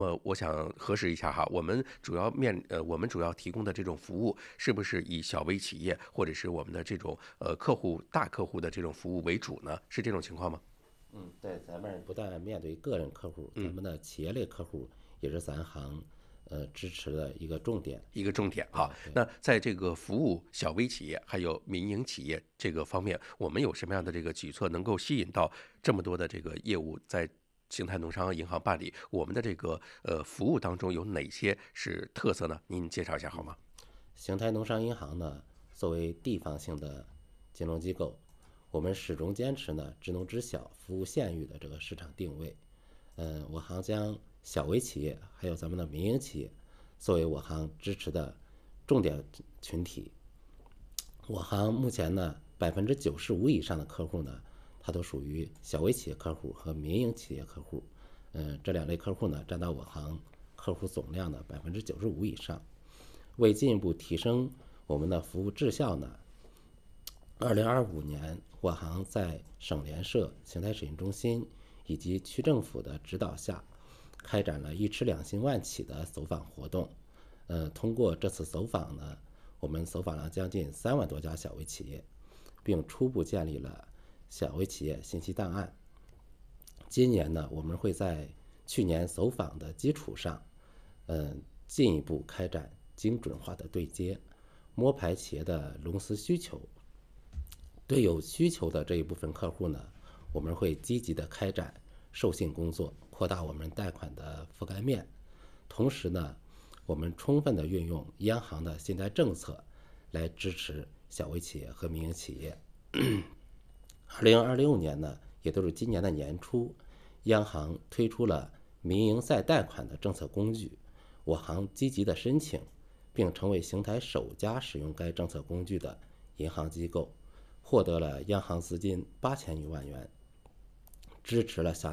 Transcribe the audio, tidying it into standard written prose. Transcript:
我想核实一下哈，我们主要提供的这种服务，是不是以小微企业或者是我们的这种大客户的这种服务为主呢？是这种情况吗？ 对，咱们不但面对个人客户，咱们的企业类客户也是咱行支持的一个重点。 一个重点哈。那在这个服务小微企业还有民营企业这个方面，我们有什么样的这个举措能够吸引到这么多的这个业务在邢台农商银行办理？我们的这个服务当中有哪些是特色呢？您介绍一下好吗？ 邢台农商银行呢，作为地方性的金融机构，我们始终坚持呢知农知小、服务县域的这个市场定位。我行将小微企业还有咱们的民营企业作为我行支持的重点群体。我行目前呢95%以上的客户呢，它都属于小微企业客户和民营企业客户。这两类客户呢，占到我行客户总量的95%以上。为进一步提升我们的服务质效呢，2025年我行在省联社、邢台审计中心以及区政府的指导下，开展了一吃两新万企的走访活动。通过这次走访呢，我们走访了将近3万多家小微企业，并初步建立了小微企业信息档案。今年呢，我们会在去年走访的基础上，进一步开展精准化的对接，摸排企业的融资需求。对有需求的这一部分客户呢，我们会积极的开展授信工作，扩大我们贷款的覆盖面。同时呢，我们充分的运用央行的信贷政策来支持小微企业和民营企业。2026年呢，也都是今年的年初，央行推出了民营再贷款的政策工具，我行积极的申请，并成为邢台首家使用该政策工具的银行机构，获得了央行资金8000余万元，支持了